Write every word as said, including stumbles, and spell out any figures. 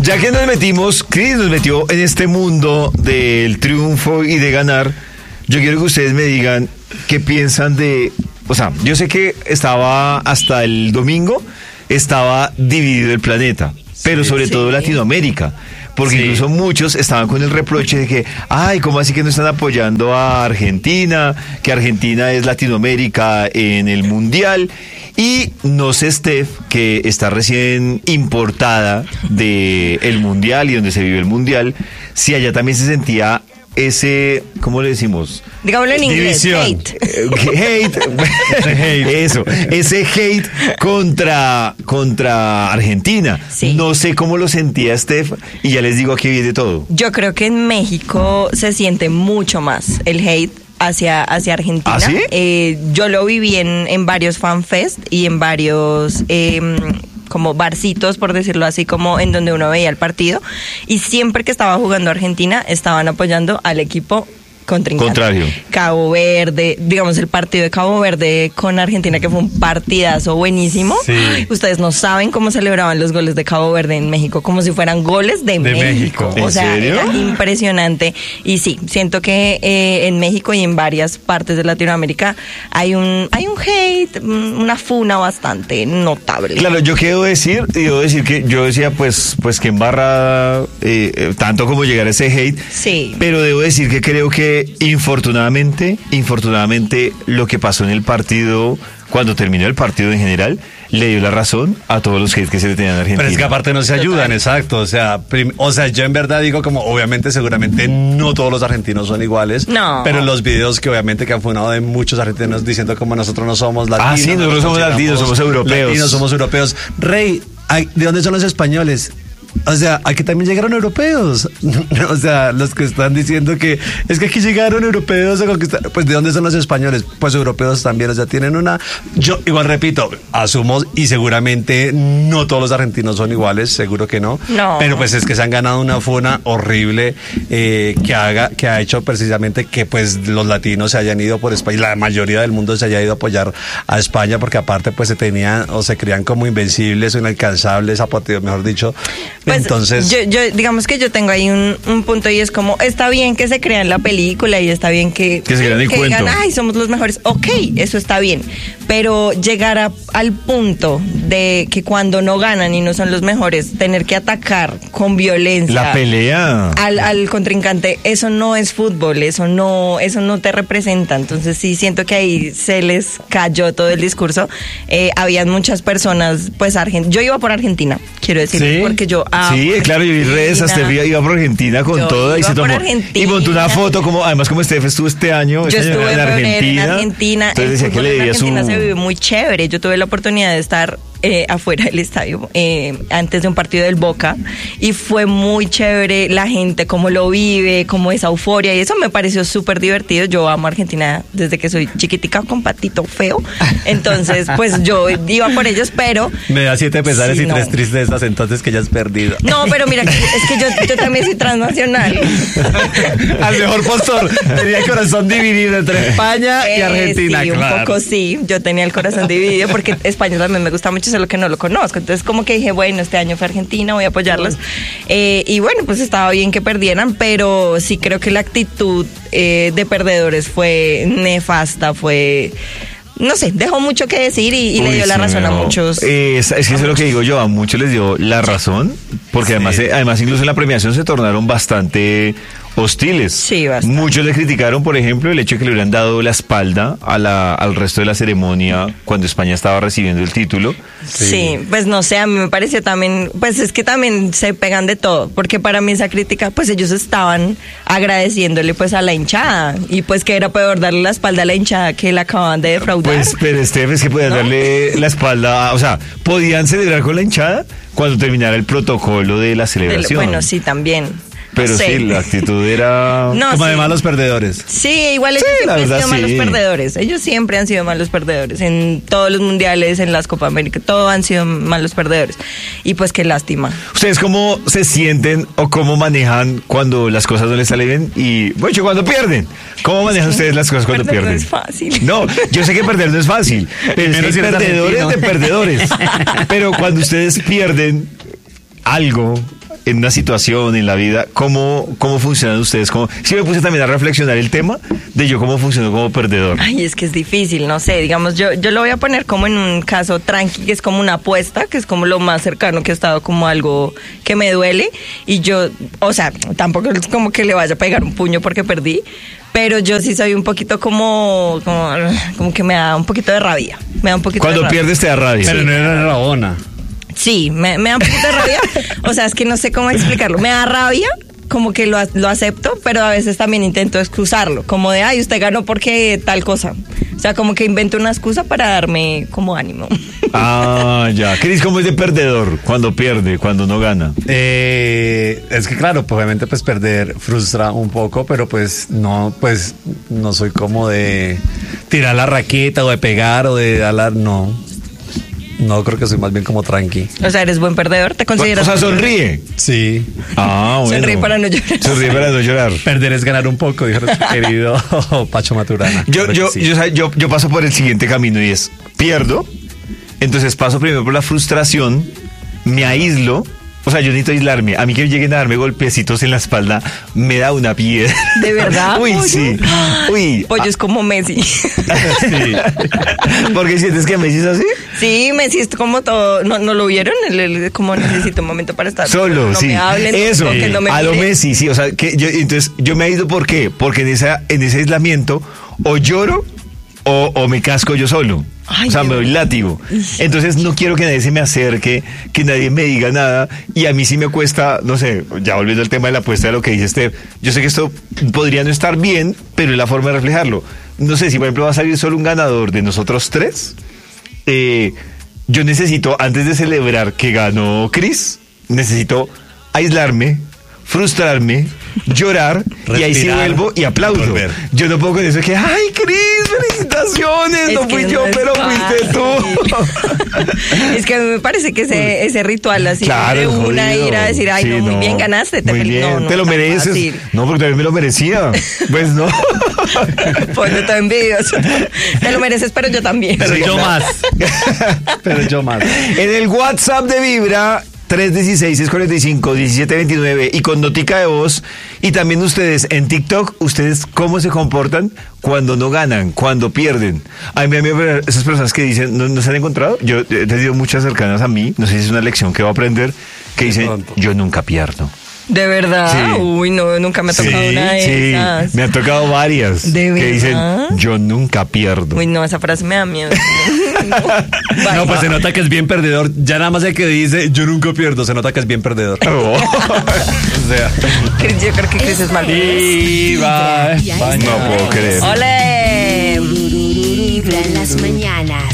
Ya que nos metimos, Cris nos metió en este mundo del triunfo y de ganar, yo quiero que ustedes me digan qué piensan de... O sea, yo sé que estaba hasta el domingo, estaba dividido el planeta, pero sí, sobre sí. todo Latinoamérica. Porque sí. incluso muchos estaban con el reproche de que, ay, ¿cómo así que no están apoyando a Argentina? Que Argentina es Latinoamérica en el Mundial. Y no sé, Steph, que está recién importada del Mundial y donde se vive el Mundial, si allá también se sentía ese, ¿cómo le decimos? Digámoslo en inglés, División. hate. hate. hate. Eso, ese hate contra, contra Argentina. Sí. No sé cómo lo sentía Steph y ya les digo, aquí viene todo. Yo creo que en México se siente mucho más el hate hacia, hacia Argentina. ¿Ah, sí? Eh, yo lo viví en, en varios fanfest y en varios... Eh, como barcitos, por decirlo así, como en donde uno veía el partido, y siempre que estaba jugando Argentina, estaban apoyando al equipo contrincante. Contrario. Cabo Verde, digamos el partido de Cabo Verde con Argentina, que fue un partidazo buenísimo. Sí. Ustedes no saben cómo celebraban los goles de Cabo Verde en México, como si fueran goles de, De México. México. O ¿En sea, serio? era impresionante. Y sí, siento que eh, en México y en varias partes de Latinoamérica hay un hay un hate, una funa bastante notable. Claro, yo quiero decir, y debo decir que yo decía, pues, pues que embarra eh, eh, tanto como llegar a ese hate. Sí. Pero debo decir que creo que infortunadamente, infortunadamente, lo que pasó en el partido, cuando terminó el partido en general, le dio la razón a todos los hates que se le tenían en Argentina. Pero es que aparte no se ayudan, exacto. O sea, prim- o sea, yo en verdad digo como, obviamente, seguramente no todos los argentinos son iguales. No. Pero los videos que obviamente que han funado de muchos argentinos diciendo como nosotros no somos latinos. Ah, sí, nosotros somos latinos, somos europeos. Latinos, somos europeos. Rey, ay, ¿de dónde son los españoles? O sea, aquí también llegaron europeos. O sea, los que están diciendo que es que aquí llegaron europeos a conquistar. Pues, ¿de dónde son los españoles? Pues europeos también. O sea, tienen una... Yo igual repito, asumo y seguramente no todos los argentinos son iguales, seguro que no. No. Pero pues es que se han ganado una funa horrible eh, que haga, que ha hecho precisamente que pues los latinos se hayan ido por España, la mayoría del mundo se haya ido a apoyar a España, porque aparte pues se tenían o se creían como invencibles o inalcanzables, apoteos, mejor dicho. Pues, Entonces, yo, yo, digamos que yo tengo ahí un, un punto, y es como, está bien que se crean la película y está bien que, Que se crean el cuento. digan, ay, somos los mejores. Ok, eso está bien. Pero llegar a- al punto de que cuando no ganan y no son los mejores, tener que atacar con violencia La pelea. al, al contrincante, eso no es fútbol, eso no, eso no te representa. Entonces sí siento que ahí se les cayó todo el discurso. Eh, habían muchas personas, pues argent- yo iba por Argentina, quiero decir, ¿Sí? porque yo amo Sí, claro, yo vi redes, hasta Argentina. iba por Argentina con Yo todo y iba se por tomó Argentina. y montó una foto como, además como Steph estuvo este año, Yo este año estuve en en febrero Argentina, en Argentina. entonces El decía que fútbol le en debía su... Argentina se vive muy chévere. Yo tuve la oportunidad de estar eh, afuera del estadio eh, antes de un partido del Boca, y fue muy chévere la gente, cómo lo vive, cómo esa euforia, y eso me pareció súper divertido. Yo amo Argentina desde que soy chiquitica con patito feo, entonces pues yo iba por ellos, pero me da siete pesares sí, y no. tres tristezas, entonces que ya has perdido. No, pero mira, es que yo, yo también soy transnacional. Al mejor postor, tenía el corazón dividido entre España y Eh, Argentina, sí, un claro. poco sí. Yo tenía el corazón dividido porque España también me gusta mucho, solo que no lo conozco. Entonces como que dije, bueno, este año fue Argentina, voy a apoyarlos. Eh, y bueno, pues estaba bien que perdieran, pero sí creo que la actitud eh, de perdedores fue nefasta, fue... No sé, dejó mucho que decir y, y le Uy, dio la sí, razón a no. muchos. Eh, es, es que eso es lo que digo yo, a muchos les dio la razón, porque Sí. además, eh, además incluso en la premiación se tornaron bastante hostiles. Sí, bastante. Muchos le criticaron, por ejemplo, el hecho de que le hubieran dado la espalda a la, al resto de la ceremonia cuando España estaba recibiendo el título. Sí. pues no sé, a mí me pareció también, pues es que también se pegan de todo, porque para mí esa crítica, pues ellos estaban agradeciéndole pues a la hinchada, y pues que era peor darle la espalda a la hinchada que la acaban de defraudar. Pues, pero Steph, es que podían ¿No? darle la espalda, o sea, podían celebrar con la hinchada cuando terminara el protocolo de la Del- celebración. bueno, sí, también. Pero No sé. sí, la actitud era... No, Como sí. de malos perdedores. Sí, igual ellos Sí, la siempre han verdad, sido malos sí. perdedores. Ellos siempre han sido malos perdedores. En todos los mundiales, en las Copa América, todos han sido malos perdedores. Y pues qué lástima. ¿Ustedes cómo se sienten o cómo manejan cuando las cosas no les salen bien? Y, bueno, cuando pierden. ¿Cómo manejan ustedes las cosas cuando Perder no pierden? es fácil. No, yo sé que perder no es fácil, pero es que Menos hay si eres perdedores argentino. de perdedores. Pero cuando ustedes pierden algo, en una situación, en la vida, ¿cómo, cómo funcionan ustedes? ¿Cómo? Sí me puse también a reflexionar el tema de yo cómo funciono como perdedor. Ay, es que es difícil, no sé, digamos, yo, yo lo voy a poner como en un caso tranqui, que es como una apuesta, que es como lo más cercano que he estado como algo que me duele, y yo, o sea, tampoco es como que le vaya a pegar un puño porque perdí, pero yo sí soy un poquito como, como, como que me da un poquito de rabia, me da un poquito Cuando de rabia. pierdes te da rabia. Pero no era rabona. Sí, me, me da un poquito de rabia. O sea, es que no sé cómo explicarlo. Me da rabia, como que lo, lo acepto, pero a veces también intento excusarlo. Como de, ay, usted ganó porque tal cosa. O sea, como que invento una excusa para darme como ánimo. Ah, ya. Cris, ¿cómo es de perdedor? Cuando pierde, cuando no gana. Eh, es que claro, pues, obviamente pues perder frustra un poco, pero pues no, pues no soy como de tirar la raqueta o de pegar o de alar, no. No, creo que soy más bien como tranqui. O sea, ¿eres buen perdedor? ¿Te consideras? O sea, buen perdedor? sonríe. Sí. Ah, bueno. Sonríe para no llorar. Sonríe para no llorar. Perder es ganar un poco, dijo nuestro querido Pacho Maturana. Yo, Claro yo, que sí. yo, yo, yo paso por el siguiente camino y es, pierdo, entonces paso primero por la frustración, me aíslo, o sea, yo necesito aislarme. A mí que lleguen a darme golpecitos en la espalda, me da una piedra. ¿De verdad? Uy, Pollo? sí. Uy. Pollo es como Messi. Sí. Porque sientes que Messi es así. Sí, Messi es como todo. ¿No, no lo vieron? El, el- como necesito un momento para estar. Solo, no sí. me hablen. Eso, no, que no me a lo miren. Messi, sí. O sea, que yo, entonces yo me he ido, ¿por qué? Porque en, esa, en ese aislamiento o lloro o, o me casco yo solo. Ay, o sea, me doy Dios. látigo. Entonces no quiero que nadie se me acerque, que nadie me diga nada. Y a mí sí me cuesta, no sé, ya volviendo al tema de la apuesta de lo que dice Steph, yo sé que esto podría no estar bien, pero es la forma de reflejarlo. No sé si, por ejemplo, va a salir solo un ganador de nosotros tres. Eh, yo necesito, antes de celebrar que ganó Chris, necesito aislarme, frustrarme, llorar, y ahí sí Respirar, vuelvo y aplaudo. volver. Yo no puedo con eso que, ay, Chris, felicitaciones, Es no que fui no yo, es pero fuiste tú. Es que a mí me parece que ese, ese ritual así Claro, de es una jodido. ir a decir, ay, Sí, no, muy no. bien ganaste, te Muy fel- bien, no, no, te lo tan mereces. fácil. No, porque también me lo merecía. Pues no. Pues yo también envidioso. Te lo mereces, pero yo también. Pero Sí, yo claro. más. Pero yo más. En el WhatsApp de Vibra, tres uno seis, seis cuatro cinco, uno siete dos nueve y con notica de voz, y también ustedes en TikTok, ustedes cómo se comportan cuando no ganan, cuando pierden. A mí, a mí esas personas que dicen, ¿no, no se han encontrado? Yo he tenido muchas cercanas a mí, no sé si es una lección que voy a aprender, que dicen, pronto. yo nunca pierdo. ¿De verdad? Sí. Uy, no, nunca me ha tocado una de sí, esas. me han tocado varias ¿De que dicen, verdad? yo nunca pierdo. Uy, no, esa frase me da miedo. No, No, bye. pues se nota que es bien perdedor. Ya nada más el que dice yo nunca pierdo, se nota que es bien perdedor. Oh. O sea. Chris, yo creo que Chris es mal. Viva Y a esta No puedo hora creer. ¡Ole! Vibra en las mañanas.